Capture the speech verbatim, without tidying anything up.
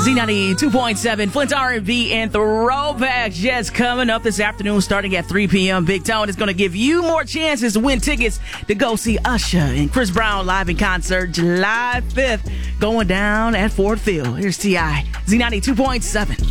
Z ninety-two point seven, Flint's R and B and Throwbacks. Just coming up this afternoon starting at three p.m. Big Tone is going to give you more chances to win tickets to go see Usher and Chris Brown live in concert July fifth going down at Ford Field. Here's T I Z ninety-two point seven.